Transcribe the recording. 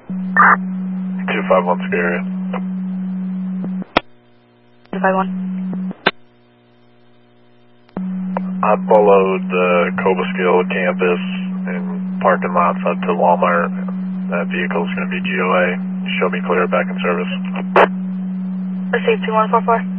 251 Superior. 251. I followed the Cobleskill campus and parking lots up to Walmart. That vehicle is going to be GOA. Show me clear back in service. Receive 2144.